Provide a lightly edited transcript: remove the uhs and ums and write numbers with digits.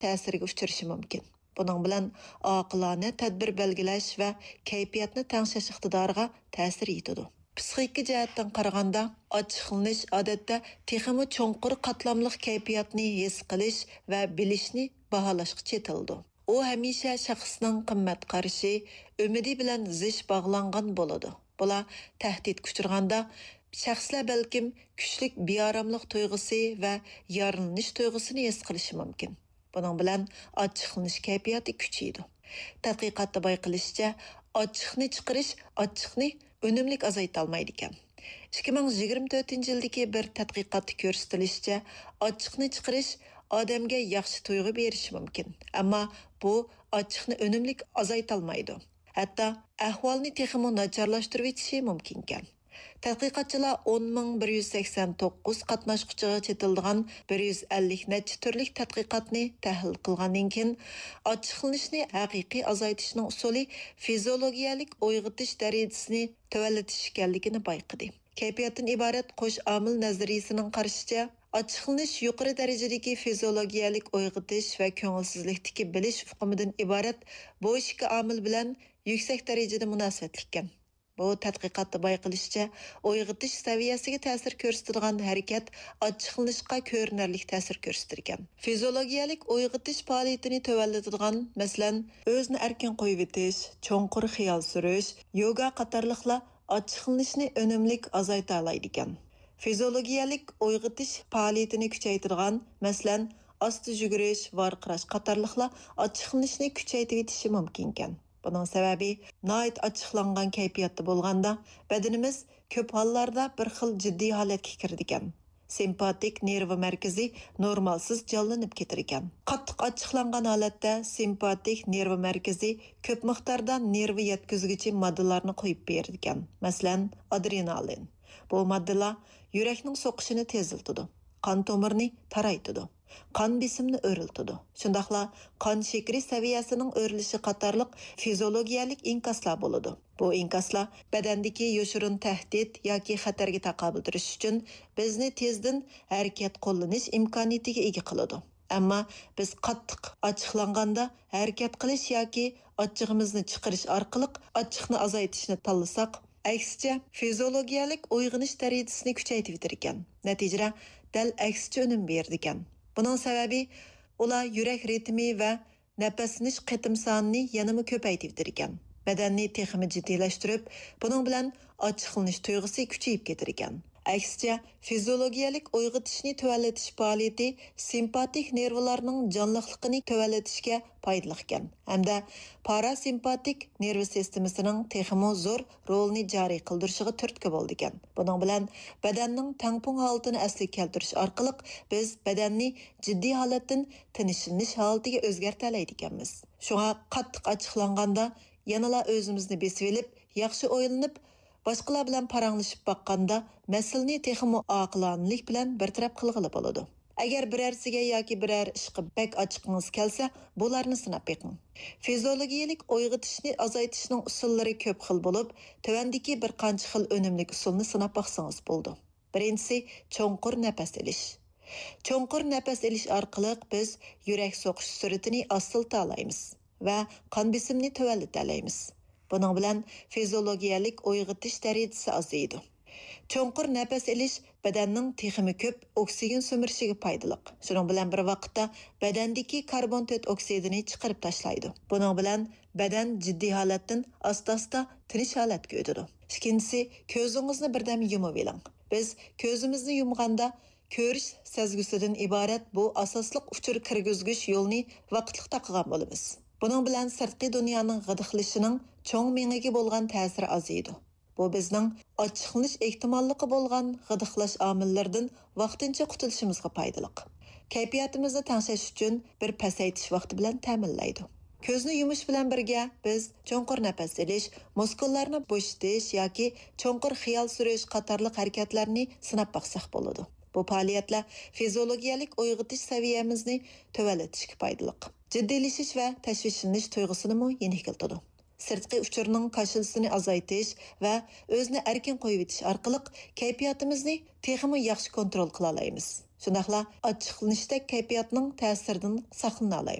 ta'siriga uchrashi mumkin. Buning bilan oqilona tadbir belgilash va kayfiyatni tengshash iqtidoriga ta'sir etadi. Psixik jihatdan qaraganda, ochiqlanish odatda texmi cho'nqur qatlamli kayfiyatni his qilish va bilishni baholashga chetildi. U hamisha shaxsning qimmat qarashi, umidi bilan zish bog'langan bo'ladi. Bular tahdid kuchirganda shaxslar balkim kuchlik beoromlik tuyg'usi va yorilanish tuyg'usini his qilishi mumkin. Buning bilan ochiqlanish kayfiyati kuchaydi. Tadqiqotda bayqilishicha, ochiqni chiqarish ochiqni unumlik azayta olmaydi ekan. 2024-yildagi bir tadqiqotda ko'rsatilishicha, ochiqni chiqarish odamga yaxshi tuyg'u berishi mumkin, ammo bu ochiqni unumlik azayta olmaydi. Hatto ahvolni texmo nacharlashtirib etishi mumkin ekan. Tadqiqotchilar 10.189 qatnashquchiga chetildigan 150 necha turlik tadqiqotni tahlil qilgandan keyin ochiqlanishni haqiqiy azaytishning usuli fiziologiyalik uyg'otish darajasini tuvallatish ekanligini bayqadi. Kayfiyatdan iborat qo'sh omil nazariyasining qarashicha, ochiqlanish yuqori darajadagi fiziologiyalik uyg'otish va ko'ngilsizlikdagi bilish uqumidan iborat bu ikki omil bilan yuksak darajada munosabatli ekan. Bu tadqiqotda bayqilishicha, uyg'otish saviyasiga ta'sir ko'rsatadigan harakat ochiqlanishga ko'rinarli ta'sir ko'rsatarkan. Fiziologiyalik uyg'otish faoliyatini tuvallatidigan, masalan, o'zni erkin qo'yib etish, cho'nqur xiyol surish, yoga qatorliqlar ochiqlanishni unumlik azayta oladi ekan. Fiziologiyalik uyg'otish faoliyatini kuchaytirgan, masalan, asta yugurish, varqirash qatorliqlar ochiqlanishni kuchaytirib etishi mumkin ekan. Bunun sababi, nait açıqlangan kayfiyatda bo'lganda, badanimiz ko'p hollarda bir xil jiddiy holatga kiradigan. Simpatik nervi markazi normalsiz jonlanib ketar ekan. Qattiq açıqlangan holatda simpatik nervi markazi ko'p miqdorda nervi yetkazuvchi moddalarni qo'yib beradi ekan. Masalan, adrenalin. Bu moddalar yurakning so'qishini teziltadi, qon tomirni taraytadi. Qon besimini o'riltadi. Shundaqla qon shakari saviyasining o'rilishi qatorliq fiziologiyalik inkaslar bo'ladi. Bu inkaslar badandagi yoshirin tahdid yoki xatarga taqobil turish uchun bizni tezdan harakat qo'llanish imkoniyatiga ega qiladi. Ammo biz qattiq ochiqlanganda harakat qilish yoki ochiqimizni chiqarish orqali ochiqni azaytishni tanlasak, aksicha fiziologiyalik uyg'onish darajasini kuchaytirib ekan. Natijada dal aksicha unum berdi ekan. Bunun sababi ular yurak ritmi va nafaslanish qitim sonini yanama ko'paytirib ekan. Badanni texmi jiddiylashtirib, buning bilan ochiqlanish tuyg'usi kuchayib ketar ekan. Aksicha fiziologiyalik uyg'otishni tuvallatish faoliyati simpatik nervlarning jonliqligini tuvallatishga foydali ekan. Hamda parasimpatik nerv sistemasining texmo zo'r rolni joriy qildirishiga turtki bo'ldi ekan. Buning bilan badanning tangpung holatini asliga keltirish orqali biz badanni jiddiy holatdan tinishlanish holatiga o'zgartira olamiz. Shunga qattiq ochiqlanganda yanala o'zimizni besib olib, yaxshi o'ylanib boshqalar bilan paranglashib baqqanda masalani texmo oqilonlik bilan bartaraf qilg'ili bo'ladi. Agar birarsiga yoki biror ishqa bak ochiqingiz kelsa, bularni sinab beqing. Fiziologiyalik uyg'otishni azaytishning usullari ko'p xil bo'lib, tuvandagi bir qancha xil unumli usulni sinab baqsangiz bo'ldi. Birinchisi cho'nqur nafas olish. Cho'nqur nafas olish orqali biz yurak so'qish sur'atini ostilta olamiz va qon besimini tuvallata olamiz. Bunun bilan fiziologiyalik uyg'otish darajasi azaydi. Cho'nqur nafas olish badanning texmi ko'p oksigen so'mirishiga foydali. Shuning bilan bir vaqtda badandagi karbon 4 oksidini chiqarib tashlaydi. Bunun bilan badan jiddiy holatdan asta-asta tinish holatga o'tadi. Ikkinchisi, ko'zingizni birdan yumib oling. Biz ko'zimizni yumganda ko'rish sezgisidan iborat bu asosliq uchur kirgizgich yo'lni vaqtliq taqilgan bo'lamiz. Bunun bilan sirtqi dunyoning g'idiqlishining cho'ng mengiga bo'lgan ta'siri azaydi. Bu bizning ochiqlanish ehtimolligi bo'lgan g'idiqlash omillaridan vaqtincha qutulishimizga foydali. Kayfiyatimizni tangshash uchun bir pasaytish vaqti bilan ta'minlaydi. Ko'zni yumish bilan birga biz cho'nqur nafas olish, muskullarni bo'shatish yoki cho'nqur xiyol surish qatorliq harakatlarni sinab baqsaq bo'ladi. Bu faoliyatlar fiziologiyalik uyg'otish saviyamizni tuvallатishga foydali. Jiddiylashish va tashvishlanish tuyg'usini yengillatadi. Sirtqi uchurning qashilsini azaytish va o'zni erkin qo'yib etish orqali kayfiyatimizni texmi yaxshi kontrol qila olamiz. Shundaqla ochiqlanishdek kayfiyatning ta'siridan saqlana